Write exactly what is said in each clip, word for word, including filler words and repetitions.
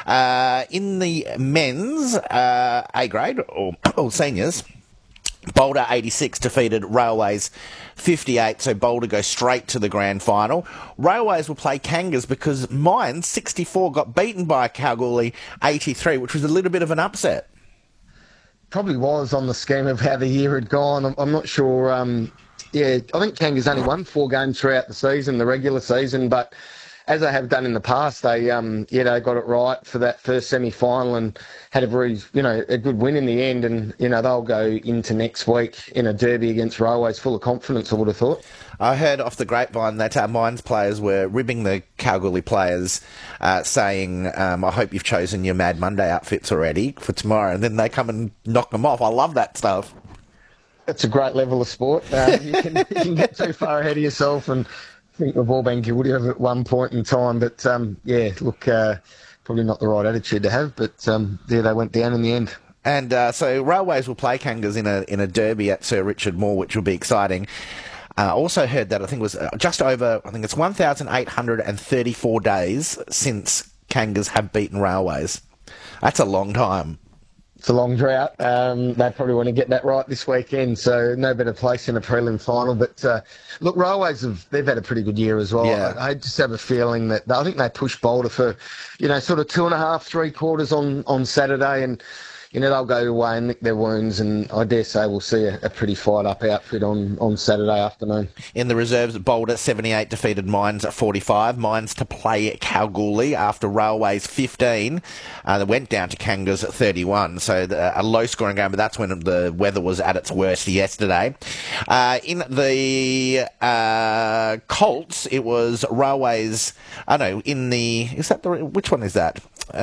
Uh, in the men's uh, A grade, or, or seniors, Boulder eighty-six defeated Railways fifty-eight, so Boulder goes straight to the grand final. Railways will play Kangas because Mines sixty-four got beaten by Kalgoorlie eighty-three, which was a little bit of an upset. Probably was on the scheme of how the year had gone. I'm, I'm not sure. Um, yeah, I think Kangas only won four games throughout the season, the regular season, but as they have done in the past, they um, yeah, they got it right for that first semi-final and had a very, you know, a good win in the end. And, you know, they'll go into next week in a derby against Railways full of confidence, I would have thought. I heard off the grapevine that our Mines players were ribbing the Kalgoorlie players, uh, saying, um, I hope you've chosen your Mad Monday outfits already for tomorrow. And then they come and knock them off. I love that stuff. It's a great level of sport. Uh, you, can, you can get too far ahead of yourself, and I think we've all been guilty of it at one point in time. But, um, yeah, look, uh, probably not the right attitude to have. But, um, yeah, they went down in the end. And uh, so Railways will play Kangas in a in a derby at Sir Richard Moore, which will be exciting. I uh, also heard that I think it was uh, just over, I think it's one thousand eight hundred thirty-four days since Kangas have beaten Railways. That's a long time. It's a long drought. Um, they probably want to get that right this weekend, so no better place in a prelim final. But uh, look, Railways have they've had a pretty good year as well. Yeah. I, I just have a feeling that I think they pushed Boulder for, you know, sort of two and a half, three quarters on, on Saturday, and you know they'll go away and lick their wounds, and I dare say we'll see a, a pretty fired-up outfit on, on Saturday afternoon. In the reserves, Boulder seventy-eight defeated Mines at forty-five. Mines to play Kalgoorlie after Railways fifteen. Uh, they went down to Kangas at thirty-one, so the, a low-scoring game, but that's when the weather was at its worst yesterday. Uh, in the uh, Colts, it was Railways. I know. In the is that the which one is that?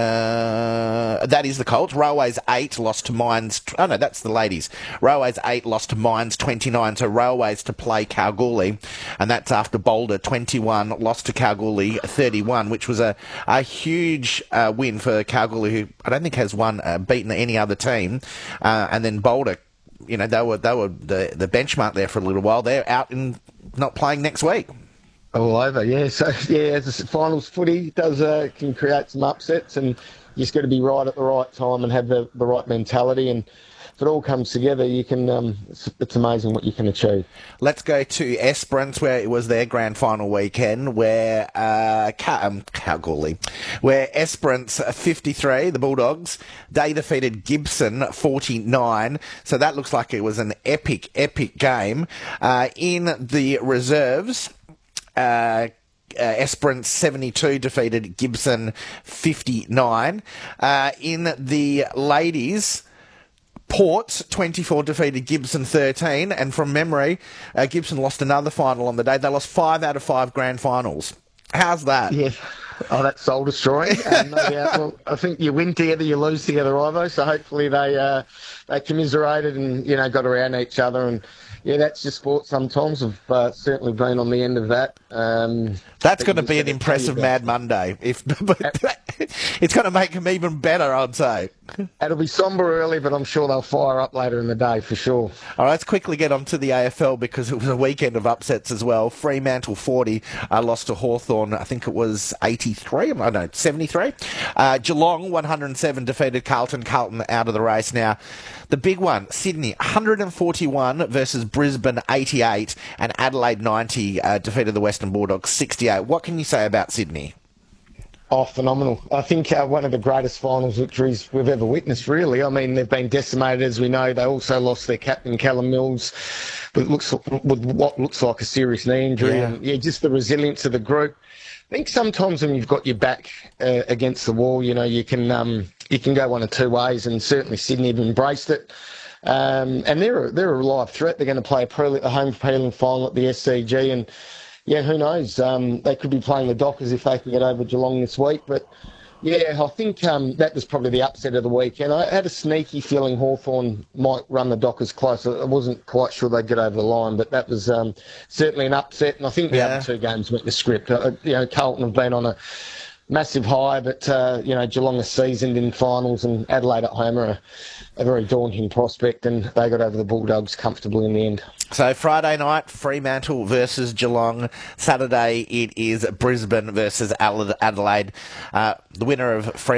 Uh, that is the Colts. Railways eight lost to Mines. Oh no, that's the ladies. Railways eight lost to Mines twenty-nine. So Railways to play Kalgoorlie, and that's after Boulder twenty-one lost to Kalgoorlie thirty-one, which was a a huge uh, win for Kalgoorlie, who I don't think has won uh, beaten any other team. Uh, and then Boulder, you know, they were they were the the benchmark there for a little while. They're out and not playing next week. All over, yeah. So, yeah, as a finals footy does uh, can create some upsets, and you just got to be right at the right time and have the, the right mentality. And if it all comes together, you can. Um, it's, it's amazing what you can achieve. Let's go to Esperance, where it was their grand final weekend, where uh, Cal- um, Kalgoorlie, where Esperance fifty-three, the Bulldogs, they defeated Gibson forty-nine. So that looks like it was an epic, epic game. Uh, in the reserves, Uh, uh, Esperance seventy-two defeated Gibson fifty-nine. Uh, in the ladies, Port twenty-four defeated Gibson thirteen. And from memory, uh, Gibson lost another final on the day. They lost five out of five grand finals. How's that? Yeah. Oh, that's soul destroying. Uh, no doubt. Well, I think you win together, you lose together, Ivo. So hopefully they uh, they commiserated and you know got around each other. And yeah, that's just sport. Sometimes I've uh, certainly been on the end of that. Um, that's going to be an impressive Mad Monday. If it's going to make them even better, I'd say. It'll be sombre early, but I'm sure they'll fire up later in the day for sure. All right, let's quickly get on to the A F L because it was a weekend of upsets as well. Fremantle forty uh, lost to Hawthorn. I think it was eighty-three. I know seventy-three. Uh, Geelong one hundred seven defeated Carlton. Carlton out of the race now. The big one, Sydney one hundred forty-one versus Brisbane eighty-eight, and Adelaide ninety uh, defeated the Western Bulldogs sixty-eight. What can you say about Sydney? Oh, phenomenal. I think uh, one of the greatest finals victories we've ever witnessed, really. I mean, they've been decimated, as we know. They also lost their captain, Callum Mills, with, looks, with what looks like a serious knee injury. Yeah. And, yeah, just the resilience of the group. I think sometimes when you've got your back uh, against the wall, you know, you can um, you can go one of two ways, and certainly Sydney have embraced it. Um, and they're a, they're a live threat. They're going to play a, pre- a home prelim final at the S C G, and yeah, who knows? Um, they could be playing the Dockers if they can get over Geelong this week. But yeah, I think um, that was probably the upset of the weekend. I had a sneaky feeling Hawthorn might run the Dockers close. I wasn't quite sure they'd get over the line, but that was um, certainly an upset. And I think the yeah. other two games went the script. Uh, you know, Carlton have been on a massive high, but uh, you know, Geelong are seasoned in finals, and Adelaide at home are a, a very daunting prospect, and they got over the Bulldogs comfortably in the end. So Friday night, Fremantle versus Geelong. Saturday, it is Brisbane versus Adelaide. Uh, the winner of Fremantle